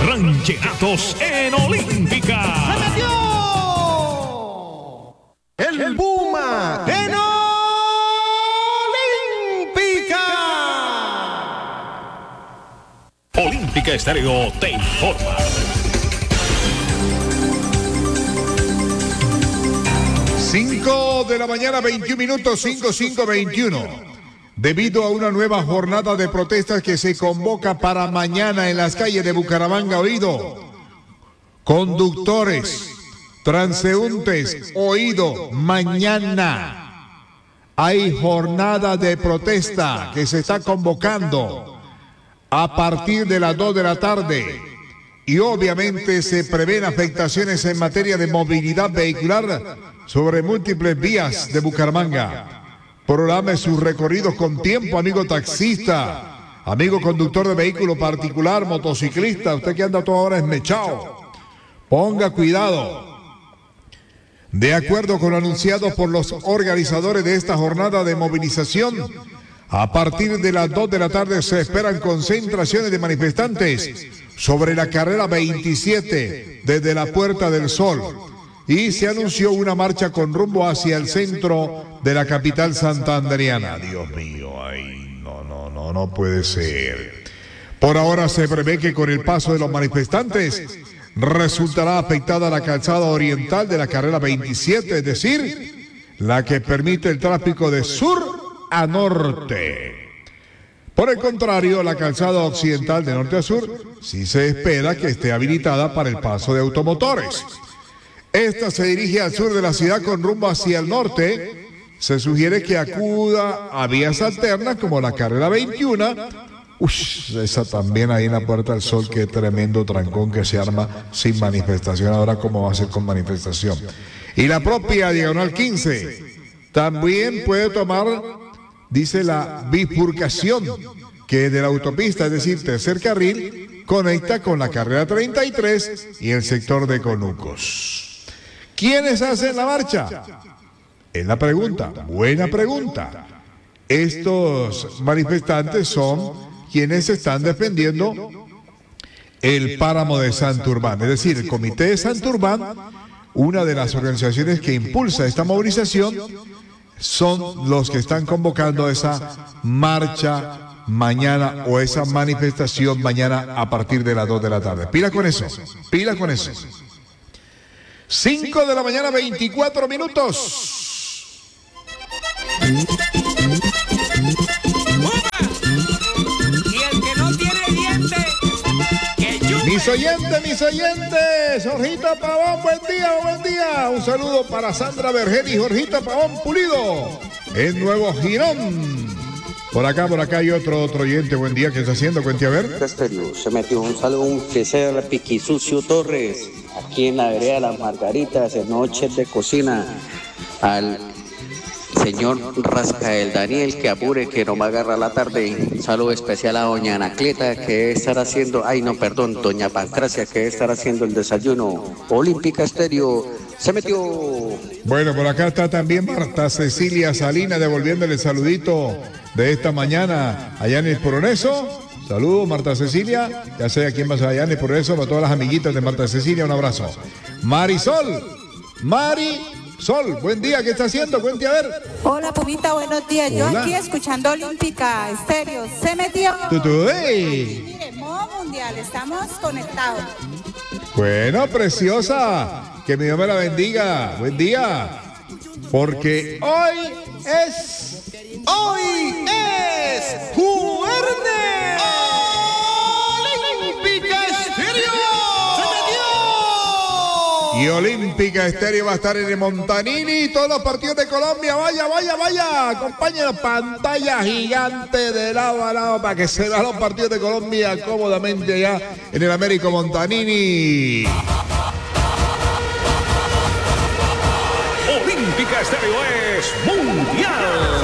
Rancheratos en Olímpica. ¡Se metió! El Puma en Olímpica. Olímpica Estéreo te informa. 5 de la mañana, 21 minutos, 5:21. Debido a una nueva jornada de protestas que se convoca para mañana en las calles de Bucaramanga, oído. Conductores, transeúntes, oído, mañana hay jornada de protesta que se está convocando a partir de las 2 de la tarde. Y obviamente se prevén afectaciones en materia de movilidad vehicular sobre múltiples vías de Bucaramanga. Programe sus recorridos con tiempo, amigo taxista, amigo conductor de vehículo particular, motociclista, usted que anda toda hora esmechado. Ponga cuidado. De acuerdo con lo anunciado por los organizadores de esta jornada de movilización, a partir de las 2 de la tarde se esperan concentraciones de manifestantes sobre la carrera 27 desde la Puerta del Sol. Y se anunció una marcha con rumbo hacia el centro de la capital santandereana. Dios mío, ay, no puede ser. Por ahora se prevé que con el paso de los manifestantes resultará afectada la calzada oriental de la carrera 27, es decir, la que permite el tráfico de sur a norte. Por el contrario, la calzada occidental de norte a sur sí se espera que esté habilitada para el paso de automotores. Esta se dirige al sur de la ciudad con rumbo hacia el norte. Se sugiere que acuda a vías alternas como la carrera 21. Esa también ahí en la Puerta del Sol, qué tremendo trancón que se arma sin manifestación. Ahora, ¿cómo va a ser con manifestación? Y la propia diagonal 15 también puede tomar, dice, la bifurcación que de la autopista, es decir, tercer carril, conecta con la carrera 33 y el sector de Conucos. ¿Quiénes hacen la marcha? Es la pregunta, buena pregunta. Estos manifestantes son quienes están defendiendo el páramo de Santurbán, es decir, el Comité de Santurbán, una de las organizaciones que impulsa esta movilización, son los que están convocando esa marcha mañana o esa manifestación mañana a partir de las 2 de la tarde. Pila con eso, pila con eso. 5 de la mañana, 24 minutos. Y el que no tiene dientes, que chupe. Mis oyentes, Jorgito Pavón, buen día. Un saludo para Sandra Vergel y Jorgito Pavón Pulido, en Nuevo Girón. Por acá hay otro oyente, buen día, ¿qué está haciendo? Cuente a ver. Se metió un saludo, que sea la Piquisucio Torres, aquí en la vereda de las Margaritas, en Noches de Cocina, al señor Rascael Daniel, que apure, que no me agarra la tarde. Un saludo especial a doña Anacleta, que debe estar haciendo, doña Pancracia, que debe estar haciendo el desayuno. Olímpica Estéreo, se metió. Bueno, por acá está también Marta Cecilia Salinas, devolviéndole el saludito de esta mañana allá en el Progreso. Saludos, Marta Cecilia. Ya sé a quién vas allá en el Progreso, para todas las amiguitas de Marta Cecilia, un abrazo. Marisol, buen día, ¿qué está haciendo? Cuente a ver. Hola, Pumita, buenos días. Hola. Yo aquí escuchando Olímpica Estéreo, se metió. Tutuey. Mire, modo mundial, estamos conectados. Bueno, preciosa, que mi Dios me la bendiga. Buen día. Porque hoy es jueves. Olímpica Estéreo. ¡Se metió! Y Olímpica Estéreo va a estar en el Montanini, todos los partidos de Colombia. Vaya. Acompáñenos, pantalla gigante de lado a lado para que se vean los partidos de Colombia cómodamente allá en el Américo Montanini. Olímpica Estéreo es mundial.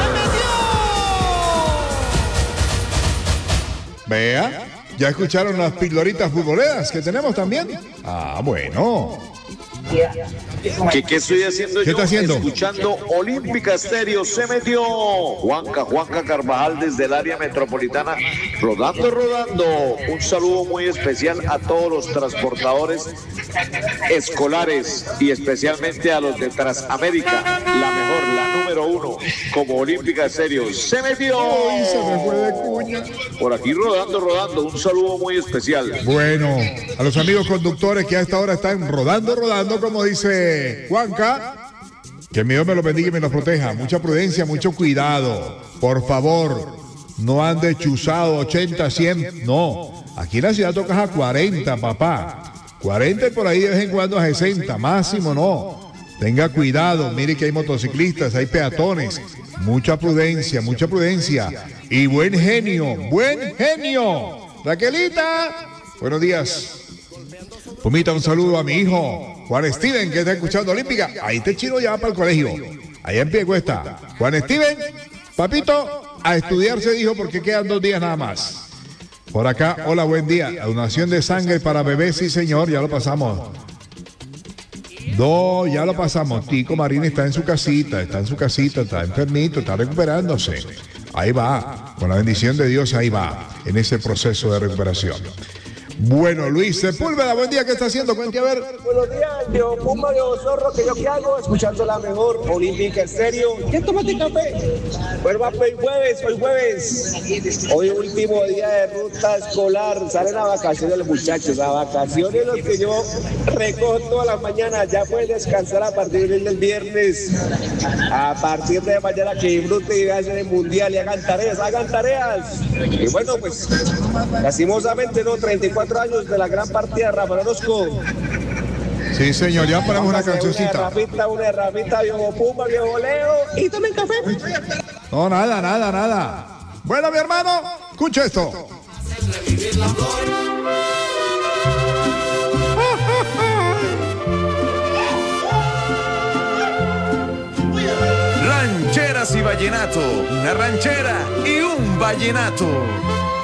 Vea, ¿ya escucharon las pildoritas futboleras que tenemos también? Ah, bueno. ¿Qué estoy haciendo ¿Qué yo? está haciendo? Escuchando Olímpica Estéreo. Se metió Juanca Carvajal desde el área metropolitana, rodando. Un saludo muy especial a todos los transportadores escolares y especialmente a los de Transamérica, la mejor, la número 1, como Olímpica Estéreo. Se metió. Ay, se me fue de cuña. Por aquí rodando. Un saludo muy especial. Bueno, a los amigos conductores que a esta hora están rodando, como dice Juanca, que mi Dios me lo bendiga y me lo proteja. Mucha prudencia, mucho cuidado. Por favor, no ande chuzado 80, 100. No, aquí en la ciudad tocas a 40, papá. 40 y por ahí de vez en cuando a 60, máximo no. Tenga cuidado, mire que hay motociclistas, hay peatones. Mucha prudencia. Y buen genio. Raquelita, buenos días. Pumita, un saludo a mi hijo, Juan Steven, que está escuchando Olímpica. Ahí este chino ya va para el colegio. Allá en Piecuesta. Juan Steven, papito, a estudiar se dijo porque quedan 2 días nada más. Por acá, hola, buen día. La donación de sangre para bebés, sí señor, ya lo pasamos. No, ya lo pasamos. Tico Marín está en su casita, está enfermito, está recuperándose. Ahí va, con la bendición de Dios, ahí va, en ese proceso de recuperación. Bueno, Luis Sepúlveda, buen día, ¿qué está haciendo? Cuente a ver. Buenos días, yo Puma, yo Zorro, que yo qué hago, escuchando la mejor Olímpica Estéreo. ¿Qué tomaste café? Bueno, va, hoy jueves. Hoy último día de ruta escolar, salen a vacaciones los muchachos, a vacaciones los que yo recojo todas las mañanas, ya pueden descansar a partir del viernes, a partir de mañana que disfruten y vean el mundial y hagan tareas. Y bueno, pues, lastimosamente, ¿no? 34 años de la gran partida de Rafael Orozco. Sí, señor, ya ponemos una cancioncita. Una rapita, viejo Puma, viejo Leo. ¿Y tomen café? No, nada. Bueno, mi hermano, escucha esto. Rancheras y vallenato, una ranchera y un vallenato.